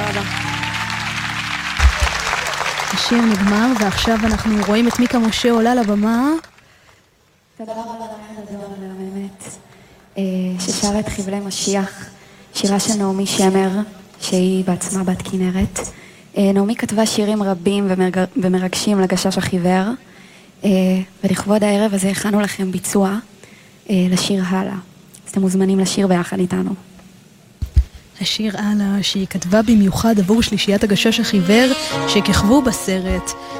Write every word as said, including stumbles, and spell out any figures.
רבה. השיר נגמר, ועכשיו אנחנו רואים את מיקה משה עולה לבמה. תודה רבה לדור והמאמת, ששרה את חבלי משיח, שירה של נעמי שמר, שהיא בעצמה בת כנרת. נעמי כתבה שירים רבים ומרגשים לגשש החיוור, ולכבוד הערב הזה הכנו לכם ביצוע לשיר הלאה. אז אתם מוזמנים לשיר ביחד איתנו. השיר הלאה שהיא כתבה במיוחד עבור שלישיית הגשש החיוור שכיכבו בסרט